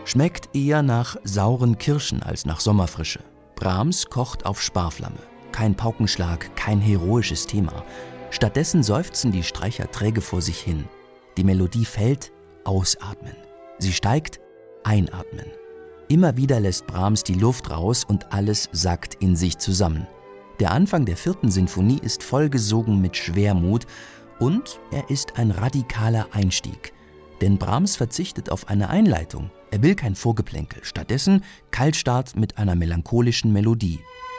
Schmeckt eher nach sauren Kirschen als nach Sommerfrische. Brahms kocht auf Sparflamme. Kein Paukenschlag, kein heroisches Thema. Stattdessen seufzen die Streicher träge vor sich hin. Die Melodie fällt, ausatmen. Sie steigt, einatmen. Immer wieder lässt Brahms die Luft raus und alles sackt in sich zusammen. Der Anfang der 4. Sinfonie ist vollgesogen mit Schwermut und er ist ein radikaler Einstieg. Denn Brahms verzichtet auf eine Einleitung. Er will kein Vorgeplänkel, stattdessen Kaltstart mit einer melancholischen Melodie.